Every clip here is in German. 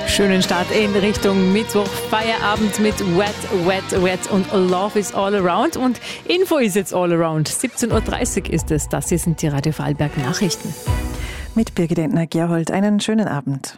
Schönen Start in Richtung Mittwoch, Feierabend mit Wet, Wet, Wet und Love is all around. Und Info ist jetzt all around. 17.30 Uhr ist es. Das hier sind die Radio Vorarlberg Nachrichten. Mit Birgit Entner-Gerhold einen schönen Abend.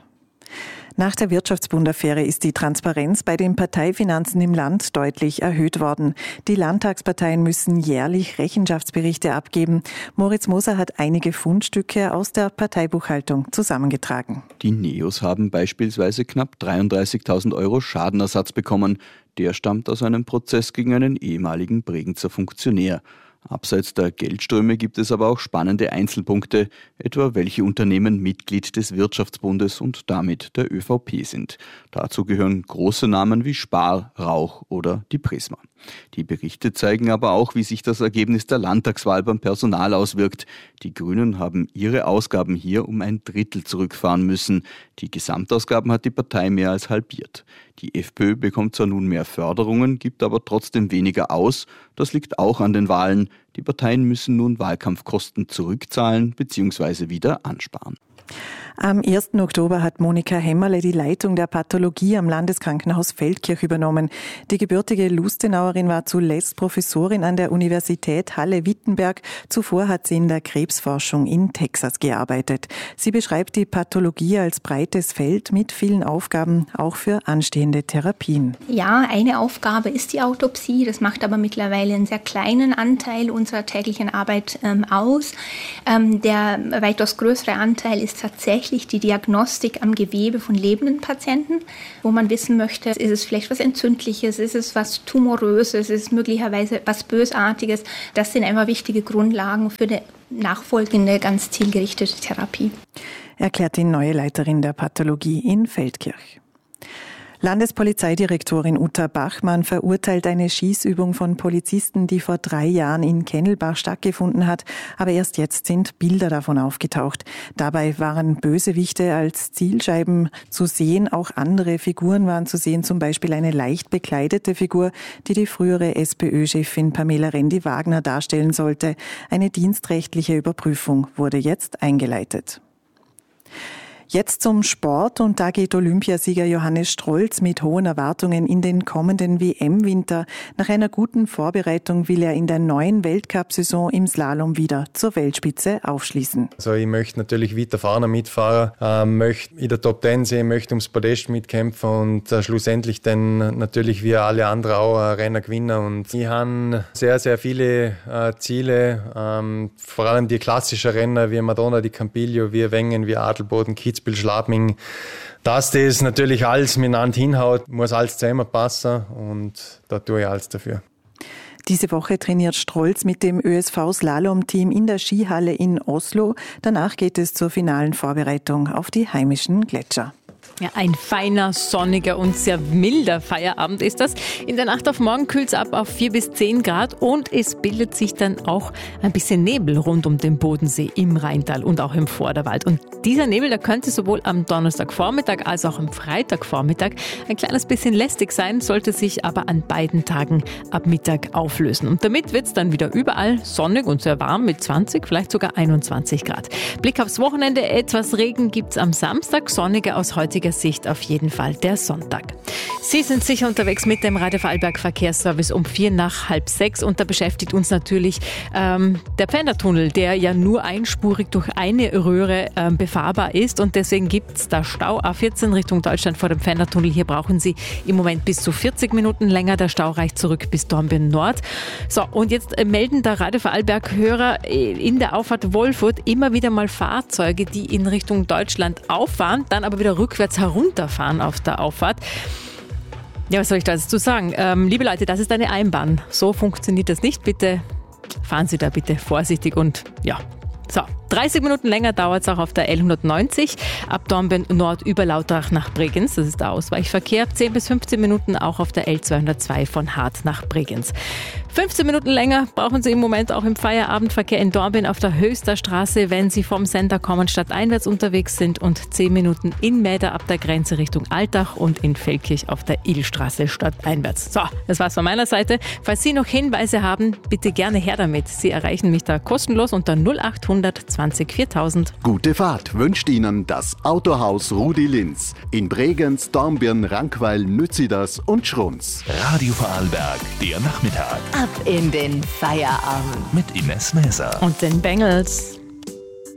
Nach der Wirtschaftsbund-Affäre ist die Transparenz bei den Parteifinanzen im Land deutlich erhöht worden. Die Landtagsparteien müssen jährlich Rechenschaftsberichte abgeben. Moritz Moser hat einige Fundstücke aus der Parteibuchhaltung zusammengetragen. Die Neos haben beispielsweise knapp 33.000 € Schadenersatz bekommen. Der stammt aus einem Prozess gegen einen ehemaligen Bregenzer Funktionär. Abseits der Geldströme gibt es aber auch spannende Einzelpunkte, etwa welche Unternehmen Mitglied des Wirtschaftsbundes und damit der ÖVP sind. Dazu gehören große Namen wie Spar, Rauch oder die Prisma. Die Berichte zeigen aber auch, wie sich das Ergebnis der Landtagswahl beim Personal auswirkt. Die Grünen haben ihre Ausgaben hier um 1/3 zurückfahren müssen. Die Gesamtausgaben hat die Partei mehr als halbiert. Die FPÖ bekommt zwar nun mehr Förderungen, gibt aber trotzdem weniger aus. Das liegt auch an den Wahlen. Die Parteien müssen nun Wahlkampfkosten zurückzahlen bzw. wieder ansparen. Am 1. Oktober hat Monika Hämmerle die Leitung der Pathologie am Landeskrankenhaus Feldkirch übernommen. Die gebürtige Lustenauerin war zuletzt Professorin an der Universität Halle-Wittenberg. Zuvor hat sie in der Krebsforschung in Texas gearbeitet. Sie beschreibt die Pathologie als breites Feld mit vielen Aufgaben, auch für anstehende Therapien. Ja, eine Aufgabe ist die Autopsie. Das macht aber mittlerweile einen sehr kleinen Anteil unserer täglichen Arbeit aus. Der weitaus größere Anteil ist tatsächlich die Diagnostik am Gewebe von lebenden Patienten, wo man wissen möchte, ist es vielleicht was Entzündliches, ist es was Tumoröses, ist es möglicherweise was Bösartiges. Das sind einfach wichtige Grundlagen für die nachfolgende, ganz zielgerichtete Therapie. Erklärt die neue Leiterin der Pathologie in Feldkirch. Landespolizeidirektorin Uta Bachmann verurteilt eine Schießübung von Polizisten, die vor 3 Jahren in Kennelbach stattgefunden hat. Aber erst jetzt sind Bilder davon aufgetaucht. Dabei waren Bösewichte als Zielscheiben zu sehen. Auch andere Figuren waren zu sehen, zum Beispiel eine leicht bekleidete Figur, die die frühere SPÖ-Chefin Pamela Rendi-Wagner darstellen sollte. Eine dienstrechtliche Überprüfung wurde jetzt eingeleitet. Jetzt zum Sport, und da geht Olympiasieger Johannes Strolz mit hohen Erwartungen in den kommenden WM-Winter. Nach einer guten Vorbereitung will er in der neuen Weltcup-Saison im Slalom wieder zur Weltspitze aufschließen. Also ich möchte natürlich weiter vorne mitfahren, möchte in der Top 10 sehen, möchte ums Podest mitkämpfen und schlussendlich dann natürlich wie alle anderen auch Renner gewinnen. Und ich habe sehr, sehr viele Ziele, vor allem die klassischen Renner wie Madonna di Campiglio, wie Wengen, wie Adelboden, Kitzbühel, Schladming. Dass das natürlich alles miteinander hinhaut, muss alles zusammenpassen und da tue ich alles dafür. Diese Woche trainiert Strolz mit dem ÖSV-Slalom-Team in der Skihalle in Oslo. Danach geht es zur finalen Vorbereitung auf die heimischen Gletscher. Ja, ein feiner, sonniger und sehr milder Feierabend ist das. In der Nacht auf morgen kühlt es ab auf 4 bis 10 Grad und es bildet sich dann auch ein bisschen Nebel rund um den Bodensee im Rheintal und auch im Vorderwald. Und dieser Nebel, der könnte sowohl am Donnerstagvormittag als auch am Freitagvormittag ein kleines bisschen lästig sein, sollte sich aber an beiden Tagen ab Mittag auflösen. Und damit wird es dann wieder überall sonnig und sehr warm mit 20, vielleicht sogar 21 Grad. Blick aufs Wochenende, etwas Regen gibt es am Samstag, sonniger aus heutiger Sicht auf jeden Fall der Sonntag. Sie sind sicher unterwegs mit dem Radio Vorarlberg Verkehrsservice um 5:45 und da beschäftigt uns natürlich der Pfändertunnel, der ja nur einspurig durch eine Röhre befahrbar ist und deswegen gibt es da Stau A14 Richtung Deutschland vor dem Pfändertunnel. Hier brauchen Sie im Moment bis zu 40 Minuten länger. Der Stau reicht zurück bis Dornbirn Nord. So, und jetzt melden der Radio Vorarlberg-Hörer in der Auffahrt Wolfurt immer wieder mal Fahrzeuge, die in Richtung Deutschland auffahren, dann aber wieder rückwärts herunterfahren auf der Auffahrt. Ja, was soll ich da dazu sagen? Liebe Leute, das ist eine Einbahn. So funktioniert das nicht. Bitte fahren Sie da bitte vorsichtig und ja. So, 30 Minuten länger dauert es auch auf der L190 ab Dornbirn Nord über Lautrach nach Bregenz. Das ist der Ausweichverkehr. 10 bis 15 Minuten auch auf der L202 von Hart nach Bregenz. 15 Minuten länger brauchen Sie im Moment auch im Feierabendverkehr in Dornbirn auf der Höchster Straße, wenn Sie vom Sender kommen stadteinwärts unterwegs sind und 10 Minuten in Mäder ab der Grenze Richtung Altach und in Feldkirch auf der Illstraße stadteinwärts. So, das war's von meiner Seite. Falls Sie noch Hinweise haben, bitte gerne her damit. Sie erreichen mich da kostenlos unter 0800 20 24 4000. Gute Fahrt wünscht Ihnen das Autohaus Rudi Linz in Bregenz, Dornbirn, Rankweil, Nützidas und Schrunz. Radio Vorarlberg, der Nachmittag Ab in den Feierabend. mit Ines Mäser Und den Bengals.